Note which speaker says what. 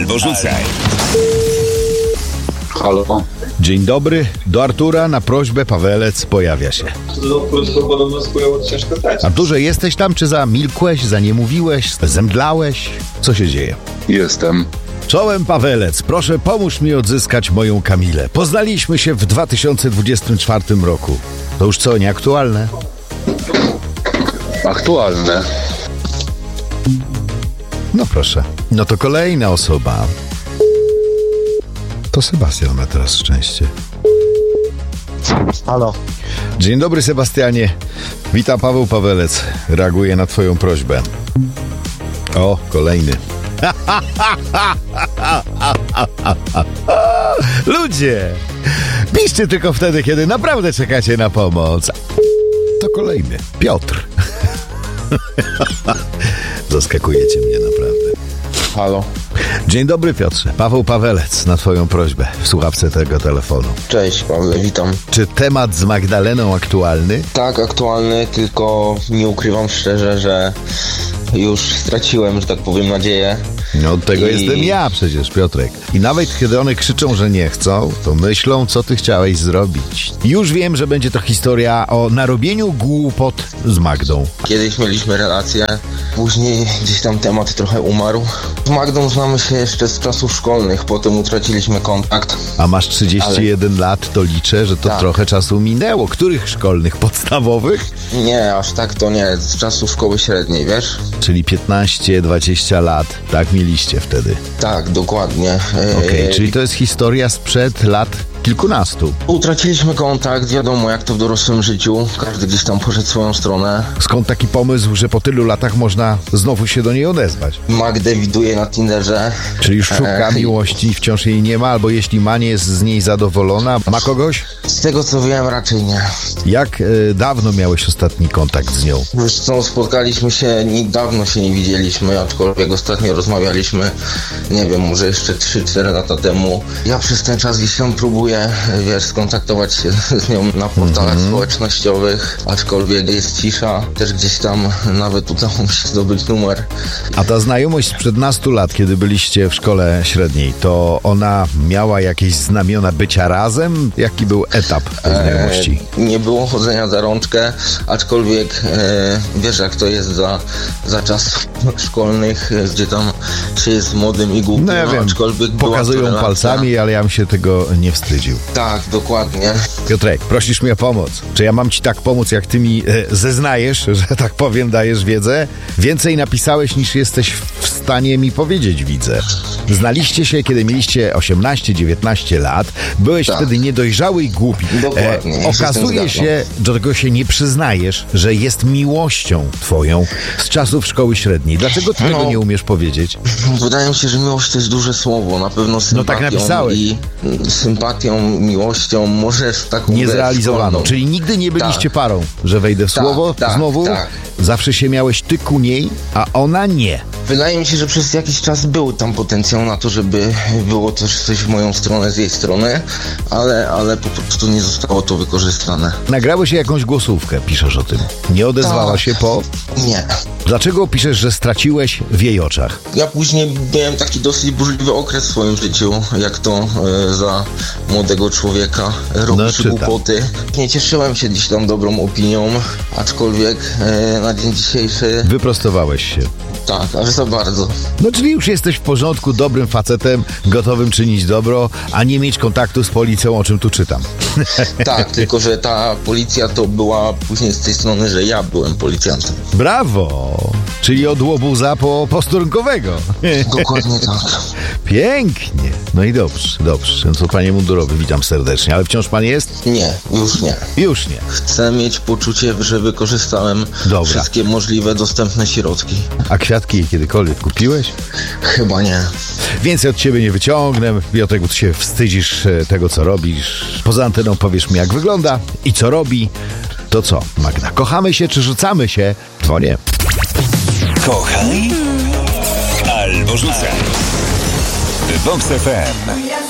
Speaker 1: Albo rzucaj.
Speaker 2: Halo.
Speaker 3: Dzień dobry, do Artura na prośbę Pawelec pojawia się.
Speaker 2: Podobno spływało ciężko dać.
Speaker 3: Arturze, jesteś tam, czy zamilkłeś, zaniemówiłeś, zemdlałeś? Co się dzieje?
Speaker 2: Jestem.
Speaker 3: Czołem Pawelec, proszę pomóż mi odzyskać moją Kamilę. Poznaliśmy się w 2024 roku. To już co, nieaktualne?
Speaker 2: Aktualne.
Speaker 3: No proszę. No to kolejna osoba. To Sebastian ma teraz szczęście.
Speaker 4: Halo.
Speaker 3: Dzień dobry, Sebastianie. Witam, Paweł Pawelec. Reaguję na twoją prośbę. O, kolejny. Ludzie, piszcie tylko wtedy, kiedy naprawdę czekacie na pomoc. To kolejny. Piotr. Zaskakujecie mnie naprawdę.
Speaker 4: Halo.
Speaker 3: Dzień dobry, Piotrze. Paweł Pawelec na twoją prośbę w słuchawce tego telefonu.
Speaker 4: Cześć, Paweł, witam.
Speaker 3: Czy temat z Magdaleną aktualny?
Speaker 4: Tak, aktualny, tylko nie ukrywam szczerze, że już straciłem, że tak powiem, nadzieję.
Speaker 3: No od tego jestem ja przecież, Piotrek. I nawet kiedy one krzyczą, że nie chcą, to myślą, co ty chciałeś zrobić. Już wiem, że będzie to historia o narobieniu głupot z Magdą.
Speaker 4: Kiedyś mieliśmy relację, później gdzieś tam temat trochę umarł. Z Magdą znamy się jeszcze z czasów szkolnych, potem utraciliśmy kontakt.
Speaker 3: A masz 31 lat, to liczę, że to
Speaker 4: Tak.
Speaker 3: trochę czasu minęło. Których szkolnych? Podstawowych?
Speaker 4: Nie, aż tak to nie, z czasów szkoły średniej, wiesz?
Speaker 3: Czyli 15-20 lat, tak mieliście wtedy.
Speaker 4: Tak, dokładnie.
Speaker 3: Okej, czyli to jest historia sprzed lat kilkunastu.
Speaker 4: Utraciliśmy kontakt, wiadomo jak to w dorosłym życiu, każdy gdzieś tam poszedł swoją stronę.
Speaker 3: Skąd taki pomysł, że po tylu latach można znowu się do niej odezwać?
Speaker 4: Magdę widuję na Tinderze.
Speaker 3: Czyli szuka miłości, wciąż jej nie ma, albo jeśli ma, nie jest z niej zadowolona. Ma kogoś?
Speaker 4: Z tego co wiem, raczej nie.
Speaker 3: Jak dawno miałeś ostatni kontakt z nią?
Speaker 4: Wiesz co, spotkaliśmy się, dawno się nie widzieliśmy, aczkolwiek ostatnio rozmawialiśmy, nie wiem, może jeszcze 3-4 lata temu. Ja przez ten czas gdzieś tam próbuję, wiesz, skontaktować się z nią na portalach społecznościowych, aczkolwiek jest cisza, też gdzieś tam nawet udało mi się zdobyć numer.
Speaker 3: A ta znajomość sprzed nastu lat, kiedy byliście w szkole średniej, to ona miała jakieś znamiona bycia razem? Jaki był etap tej znajomości?
Speaker 4: Nie było chodzenia za rączkę, aczkolwiek wiesz jak to jest za czasów szkolnych, gdzie tam się jest młodym i głupim,
Speaker 3: No ja wiem,
Speaker 4: aczkolwiek była to
Speaker 3: pokazują
Speaker 4: relacja.
Speaker 3: palcami, ale ja bym się tego nie wstydził.
Speaker 4: Tak, dokładnie.
Speaker 3: Piotrek, prosisz mnie o pomoc. Czy ja mam ci tak pomóc, jak ty mi zeznajesz, że tak powiem, dajesz wiedzę? Więcej napisałeś, niż jesteś w stanie mi powiedzieć, widzę. Znaliście się, kiedy mieliście 18-19 lat. Byłeś
Speaker 4: Tak.
Speaker 3: wtedy niedojrzały i głupi.
Speaker 4: Dokładnie, ja się z tym
Speaker 3: Okazuje
Speaker 4: zgadzam.
Speaker 3: się, do tego się nie przyznajesz, że jest miłością twoją z czasów szkoły średniej. Dlaczego ty tego nie umiesz powiedzieć?
Speaker 4: Wydaje mi się, że miłość to jest duże słowo, na pewno sympatią
Speaker 3: napisałeś.
Speaker 4: i sympatią, miłością, możesz taką
Speaker 3: Niezrealizowaną.
Speaker 4: szkolną.
Speaker 3: Czyli nigdy nie byliście
Speaker 4: Tak.
Speaker 3: parą, że wejdę w
Speaker 4: Tak,
Speaker 3: słowo
Speaker 4: tak,
Speaker 3: znowu?
Speaker 4: tak.
Speaker 3: Zawsze się miałeś ty ku niej, a ona nie.
Speaker 4: Wydaje mi się, że przez jakiś czas był tam potencjał na to, żeby było też coś w moją stronę, z jej strony, ale po prostu nie zostało to wykorzystane.
Speaker 3: Nagrałeś się jakąś głosówkę, piszesz o tym. Nie odezwała
Speaker 4: Tak.
Speaker 3: się po...
Speaker 4: Nie.
Speaker 3: Dlaczego piszesz, że straciłeś w jej oczach?
Speaker 4: Ja później miałem taki dosyć burzliwy okres w swoim życiu, jak to za młodego człowieka robisz
Speaker 3: czytam.
Speaker 4: głupoty. Nie cieszyłem się gdzieś tam dobrą opinią, aczkolwiek na dzień dzisiejszy
Speaker 3: Wyprostowałeś się.
Speaker 4: tak, aż za bardzo.
Speaker 3: No czyli już jesteś w porządku, dobrym facetem, gotowym czynić dobro, a nie mieć kontaktu z policją, o czym tu czytam.
Speaker 4: Tak, tylko że ta policja to była później z tej strony, że ja byłem policjantem.
Speaker 3: Brawo! Czyli od łobuza po posterunkowego.
Speaker 4: Dokładnie tak.
Speaker 3: Pięknie. No i dobrze, dobrze. No to panie mundurowy, witam serdecznie. Ale wciąż pan jest?
Speaker 4: Nie, już nie.
Speaker 3: Już nie.
Speaker 4: Chcę mieć poczucie, że wykorzystałem
Speaker 3: Dobra.
Speaker 4: wszystkie możliwe dostępne środki.
Speaker 3: A kwiatki jej kiedykolwiek kupiłeś?
Speaker 4: Chyba nie.
Speaker 3: Więcej od ciebie nie wyciągnę, Piotrek, bo ty się wstydzisz tego, co robisz. Poza anteną powiesz mi, jak wygląda i co robi. To co, Magda, kochamy się czy rzucamy się? Dzwonię.
Speaker 1: Kochaj albo rzucaj. Vox FM.